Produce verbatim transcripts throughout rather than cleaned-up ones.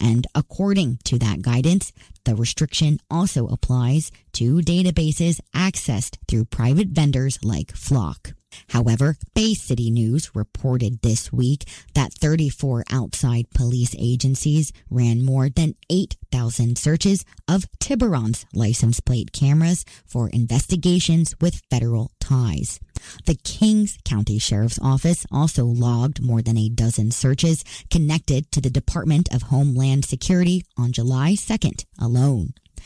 And according to that guidance, the restriction also applies to databases accessed through private vendors like Flock. However, Bay City News reported this week that thirty-four outside police agencies ran more than eight thousand searches of Tiburon's license plate cameras for investigations with federal ties. The Kings County Sheriff's Office also logged more than a dozen searches connected to the Department of Homeland Security on July second alone.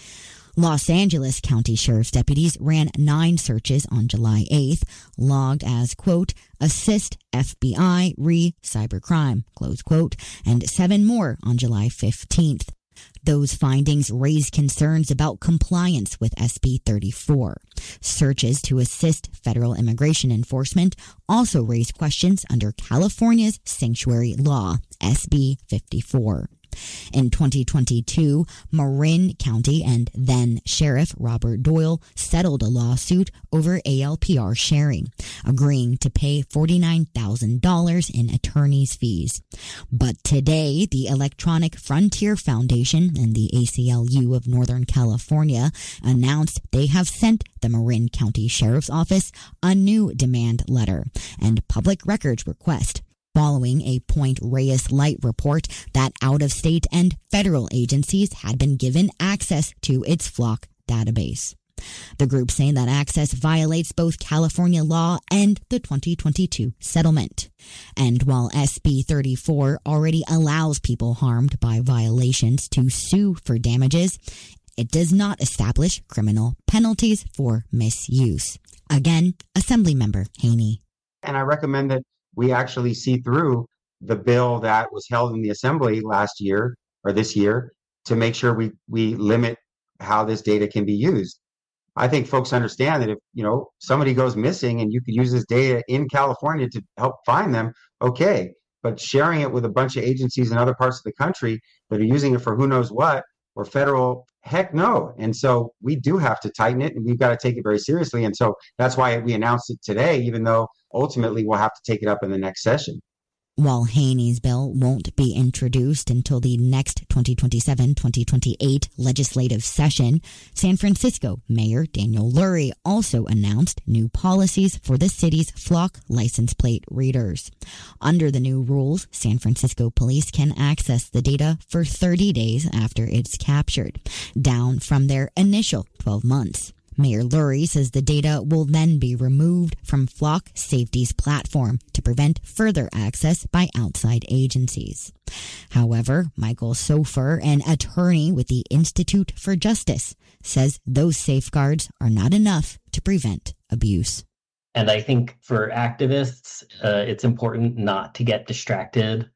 Los Angeles County Sheriff's deputies ran nine searches on July eighth, logged as, quote, assist F B I re cybercrime, close quote, and seven more on July fifteenth. Those findings raise concerns about compliance with S B thirty-four. Searches to assist federal immigration enforcement also raise questions under California's sanctuary law, S B fifty-four. In twenty twenty-two, Marin County and then Sheriff Robert Doyle settled a lawsuit over A L P R sharing, agreeing to pay forty-nine thousand dollars in attorney's fees. But today, the Electronic Frontier Foundation and the A C L U of Northern California announced they have sent the Marin County Sheriff's Office a new demand letter and public records request, following a Point Reyes Light report that out-of-state and federal agencies had been given access to its Flock database. The group saying that access violates both California law and the twenty twenty-two settlement. And while S B thirty-four already allows people harmed by violations to sue for damages, it does not establish criminal penalties for misuse. Again, Assemblymember Haney. And I recommend that we actually see through the bill that was held in the Assembly last year or this year to make sure we, we limit how this data can be used. I think folks understand that if, you know, somebody goes missing and you could use this data in California to help find them, okay. But sharing it with a bunch of agencies in other parts of the country that are using it for who knows what or federal, heck no. And so we do have to tighten it and we've got to take it very seriously. And so that's why we announced it today, even though ultimately we'll have to take it up in the next session. While Haney's bill won't be introduced until the next twenty twenty-seven twenty twenty-eight legislative session, San Francisco Mayor Daniel Lurie also announced new policies for the city's Flock license plate readers. Under the new rules, San Francisco police can access the data for thirty days after it's captured, down from their initial twelve months. Mayor Lurie says the data will then be removed from Flock Safety's platform to prevent further access by outside agencies. However, Michael Sofer, an attorney with the Institute for Justice, says those safeguards are not enough to prevent abuse. And I think for activists, uh, it's important not to get distracted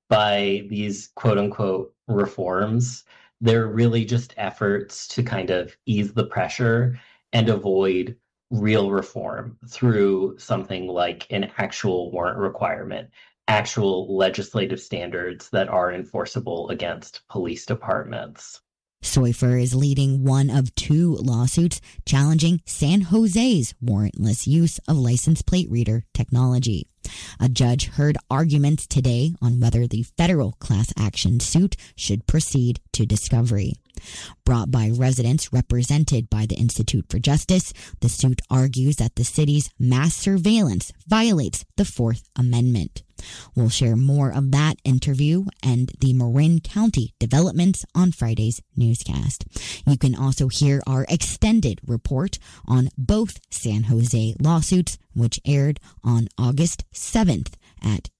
by these quote unquote reforms. They're really just efforts to kind of ease the pressure and avoid real reform through something like an actual warrant requirement, actual legislative standards that are enforceable against police departments. Sofer is leading one of two lawsuits challenging San Jose's warrantless use of license plate reader technology. A judge heard arguments today on whether the federal class action suit should proceed to discovery. Brought by residents represented by the Institute for Justice, the suit argues that the city's mass surveillance violates the Fourth Amendment. We'll share more of that interview and the Marin County developments on Friday's newscast. You can also hear our extended report on both San Jose lawsuits, which aired on August seventh at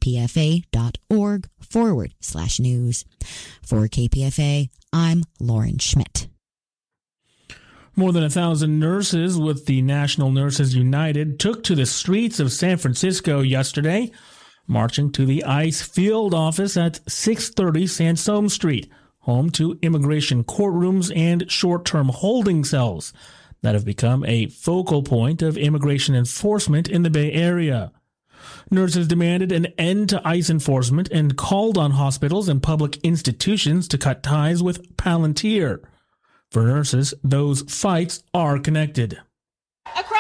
kpfa.org forward slash news. For K P F A, I'm Lauren Schmidt. More than a thousand nurses with the National Nurses United took to the streets of San Francisco yesterday, marching to the ICE field office at six thirty Sansome Street, home to immigration courtrooms and short-term holding cells that have become a focal point of immigration enforcement in the Bay Area. Nurses demanded an end to ICE enforcement and called on hospitals and public institutions to cut ties with Palantir. For nurses, those fights are connected. Across